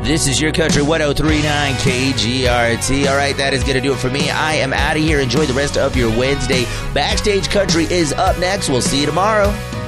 This is your country 1039 KGRT. All right, that is going to do it for me. I am out of here. Enjoy the rest of your Wednesday. Backstage Country is up next. We'll see you tomorrow.